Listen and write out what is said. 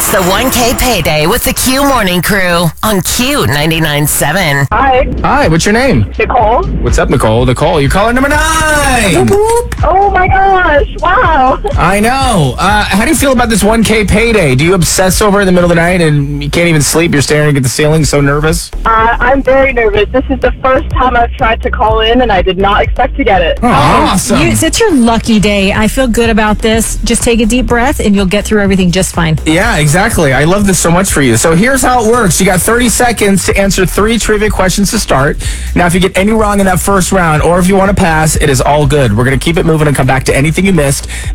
It's the 1K payday with the Q Morning Crew on Q99.7. Hi, Hi, what's your name? Nicole. What's up, Nicole? Nicole, you're caller number 9. Oh my gosh, wow. I know. How do you feel about this 1K payday? Do you obsess over it in the middle of the night and you can't even sleep? You're staring at the ceiling, so nervous? I'm very nervous. This is the first time I've tried to call in, and I did not expect to get it. Oh, awesome. It's your lucky day. I feel good about this. Just take a deep breath and you'll get through everything just fine. Yeah, exactly. I love this so much for you. So here's how it works. You got 30 seconds to answer 3 trivia questions to start. Now, if you get any wrong in that first round, or if you want to pass, it is all good. We're going to keep it moving and come back to anything you missed.